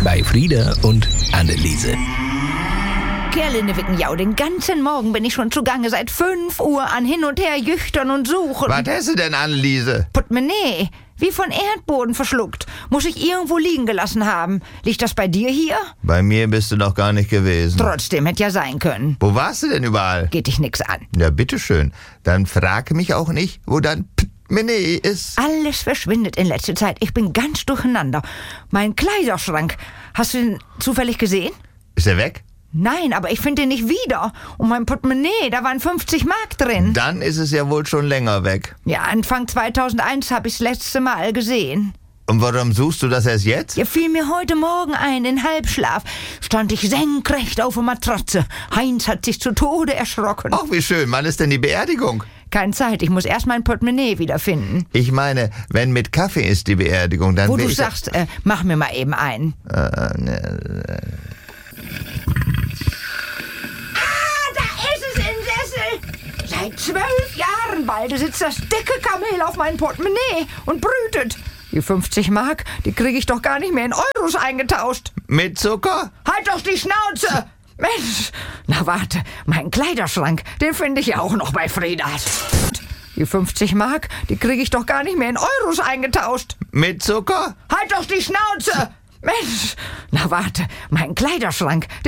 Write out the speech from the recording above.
bei Frieda und Anneliese. Kerline Wickenjau, den ganzen Morgen bin ich schon zugange, seit 5 Uhr an hin und her jüchtern und suchen. Was hast du denn, Anneliese? Portemonnaie, wie von Erdboden verschluckt. Muss ich irgendwo liegen gelassen haben. Liegt das bei dir hier? Bei mir bist du noch gar nicht gewesen. Trotzdem, hätte ja sein können. Wo warst du denn überall? Geht dich nix an. Ja, bitteschön. Dann frag mich auch nicht, wo dein Portemonnaie ist. Alles verschwindet in letzter Zeit. Ich bin ganz durcheinander. Mein Kleiderschrank, hast du den zufällig gesehen? Ist er weg? Nein, aber ich finde den nicht wieder. Und mein Portemonnaie, da waren 50 Mark drin. Dann ist es ja wohl schon länger weg. Ja, Anfang 2001 habe ich das letzte Mal gesehen. Und warum suchst du das erst jetzt? Ja, fiel mir heute Morgen ein, in Halbschlaf. Stand ich senkrecht auf der Matratze. Heinz hat sich zu Tode erschrocken. Ach, wie schön. Wann ist denn die Beerdigung? Keine Zeit, ich muss erst mein Portemonnaie wiederfinden. Ich meine, wenn mit Kaffee ist die Beerdigung, dann... Wo du sagst, mach mir mal eben ein. Seit 12 Jahren bald sitzt das dicke Kamel auf mein Portemonnaie und brütet. Die 50 Mark, die kriege ich doch gar nicht mehr in Euros eingetauscht. Mit Zucker? Halt doch die Schnauze! Mensch, na warte, mein Kleiderschrank, den finde ich ja auch noch bei Friedas. Die 50 Mark, die kriege ich doch gar nicht mehr in Euros eingetauscht. Mit Zucker? Halt doch die Schnauze! Mensch, na warte, mein Kleiderschrank,